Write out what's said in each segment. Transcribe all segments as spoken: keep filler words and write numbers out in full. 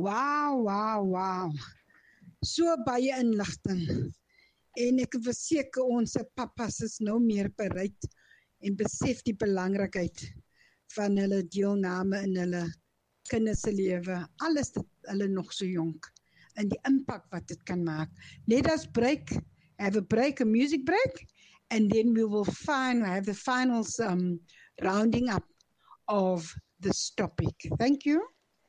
Wow, wow, wow. So baie inligting. En ek verseker ons papas is nou meer bereid en besef die belangrikheid van hulle deelname in hulle kinders se lewe. Alles dit hulle nog so jonk en die impak wat dit kan maak. Let us break, have a break, a music break, and then we will find have the final um, rounding up of this topic. Thank you.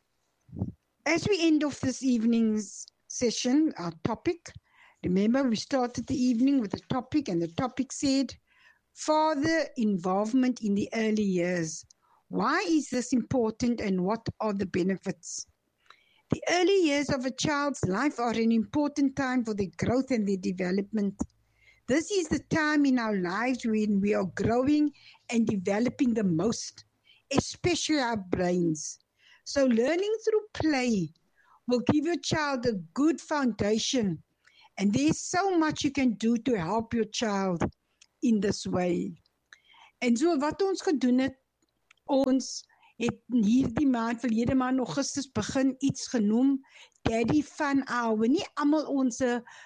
As we end off this evening's session, our topic, remember we started the evening with a topic, and the topic said, father involvement in the early years. Why is this important and what are the benefits? The early years of a child's life are an important time for their growth and their development. This is the time in our lives when we are growing and developing the most, especially our brains. So learning through play will give your child a good foundation, and there's so much you can do to help your child in this way. En so wat ons gedoen het, ons het hierdie maand, verlede maand Augustus begin iets genoem, Daddy Fun Hour. Nie almal ons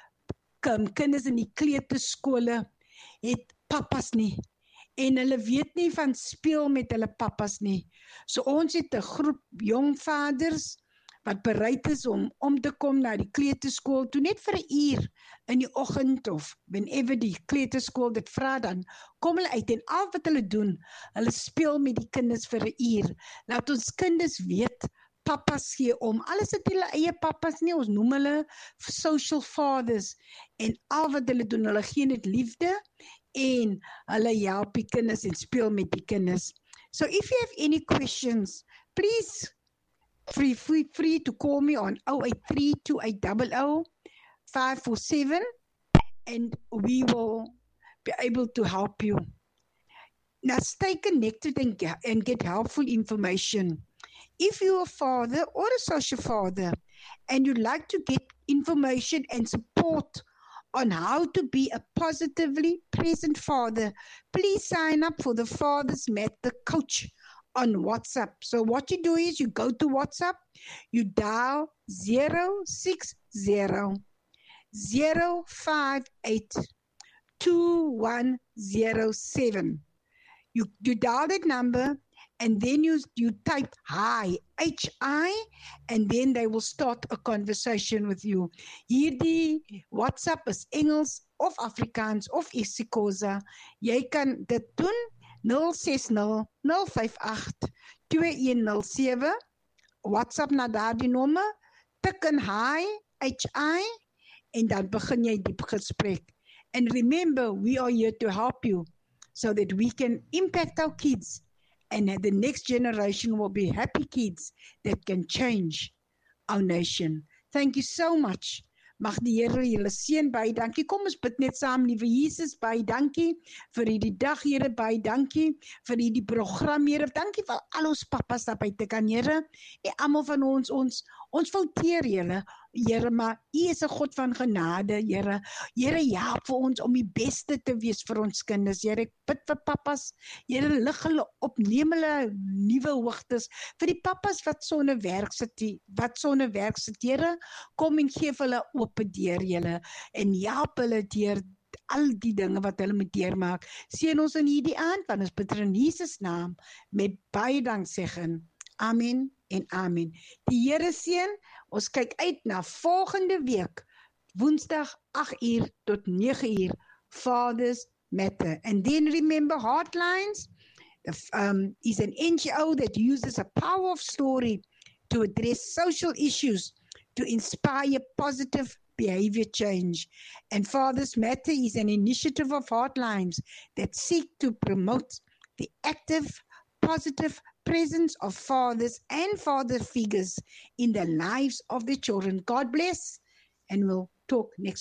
kinders in die kleuterskole het papas nie. En hulle weet nie van speel met hulle papas nie. So ons het 'n groep jong vaders wat bereid is om om te kom na die kleuterskool toe net vir 'n uur in die oggend of whenever die kleuterskool dit vra, dan kom hulle uit en al wat hulle doen, hulle speel met die kinders vir 'n uur. Laat ons kinders weet, papas gee om. Alles het hulle eie papas nie, ons noem hulle social fathers. En al wat hulle doen, hulle gee net liefde en hulle help die kinders en speel met die kinders. So if you have any questions, please Free, free, free to call me on zero eight three, two eight zero zero, five four seven, and we will be able to help you. Now stay connected and get, and get helpful information. If you're a father or a social father and you'd like to get information and support on how to be a positively present father, please sign up for the Fathers Matter Coach on WhatsApp. So what you do is you go to WhatsApp, you dial zero six zero, zero five eight, two one zero seven. You, you dial that number and then you, you type hi, H I, and then they will start a conversation with you. Hierdie WhatsApp is Engels of Afrikaans of isiXhosa. Jy kan dit doen zero six zero, zero five eight, two one zero seven, WhatsApp na daardie nommer, tik in hi, H I, en dan begin jy die gesprek. And remember, we are here to help you so that we can impact our kids and the next generation will be happy kids that can change our nation. Thank you so much. Mag die Here julle seën, baie dankie. Kom ons bid net saam, liewe Jesus, baie dankie vir hierdie dag, Here, baie dankie vir hierdie program, Here. Dankie vir al ons papas daar buite kan, Here. En almal van ons, ons, ons fouteer, Here. Here, maar U is 'n God van genade, Here. Here, help vir ons om die beste te wees vir ons kinders, Here. Ek bid vir papas, Here, lig hulle op, neem hulle nuwe hoogtes. Vir die papas wat sonder werk sit, wat sonder werk sit, Here, kom en gee hulle oop deur, Here, en help hulle deur al die dinge wat hulle moet deurmaak. Seën ons in hierdie aand, want ons bid in Jesus naam, met baie danksegging. Amen en amen. Die Here seën, ons kyk uit na volgende week, Woensdag agt uur tot nege uur, Fathers Matter. And then remember, Heartlines um, is an N G O that uses a power of story to address social issues, to inspire positive behavior change. And Fathers Matter is an initiative of Heartlines that seek to promote the active, positive presence of fathers and father figures in the lives of their children. God bless, and we'll talk next